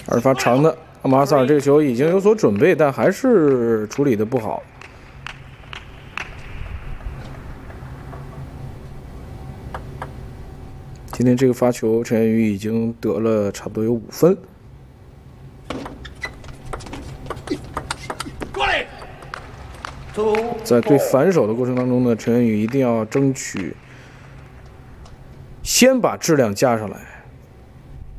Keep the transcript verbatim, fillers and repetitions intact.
而发长的，阿马萨尔这个球已经有所准备，但还是处理的不好。今天这个发球，陈彦宇已经得了差不多有五分。在对反手的过程当中呢，陈彦宇一定要争取先把质量加上来。